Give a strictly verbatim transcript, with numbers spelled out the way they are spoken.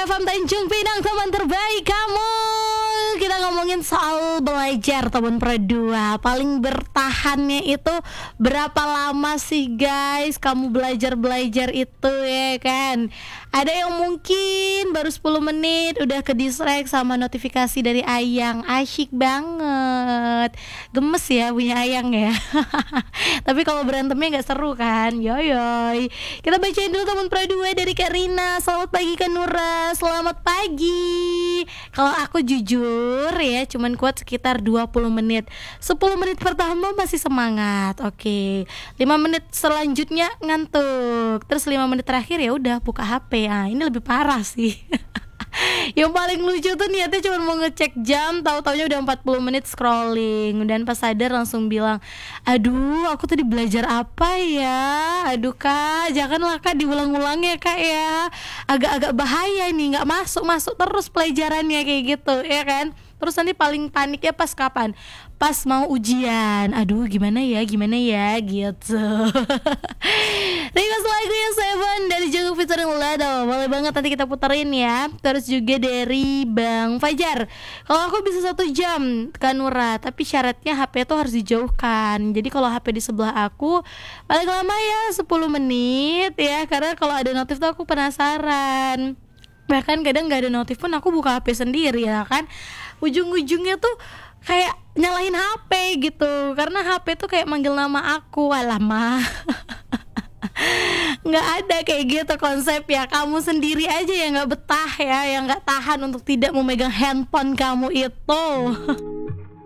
F M Tanjung Pinang, teman terbaik kamu. Kita ngomongin soal belajar teman berdua. Paling bertahannya itu berapa lama sih guys kamu belajar-belajar itu ya kan? Ada yang mungkin baru sepuluh menit udah ke distract sama notifikasi dari Ayang. Asyik banget. Gemes ya punya Ayang ya. Tapi kalau berantemnya gak seru kan? Yoyoy. Kita bacain dulu teman berdua dari Kak Rina. Selamat pagi Kak Nura. Selamat pagi. Kalau aku jujur ya cuman kuat sekitar dua puluh menit. Sepuluh menit pertama masih semangat. Oke. lima menit selanjutnya ngantuk. Terus lima menit terakhir ya udah buka H P. Ah, ini lebih parah sih. Yang paling lucu tuh niatnya cuma mau ngecek jam, tahu-taunya udah empat puluh menit scrolling. Dan pas sadar langsung bilang, aduh aku tadi belajar apa ya? Aduh kak, janganlah kak diulang-ulang ya kak ya. Agak-agak bahaya nih, gak masuk-masuk terus pelajarannya kayak gitu ya kan. Terus nanti paling paniknya pas kapan? Pas mau ujian. Aduh gimana ya, gimana ya gitu. Request lagunya Seven dari Jungkook featuring Lado. Boleh banget nanti kita puterin ya. Terus juga dari Bang Fajar. Kalau aku bisa satu jam Kanura, tapi syaratnya H P tuh harus dijauhkan. Jadi kalau H P di sebelah aku paling lama ya sepuluh menit ya. Karena kalau ada notif tuh aku penasaran. Bahkan kadang gak ada notif pun aku buka H P sendiri ya kan. Ujung-ujungnya tuh kayak nyalahin H P gitu. Karena H P tuh kayak manggil nama aku. Alamak. Nggak ada kayak gitu konsep ya. Kamu sendiri aja yang nggak betah ya, yang nggak tahan untuk tidak memegang handphone kamu itu.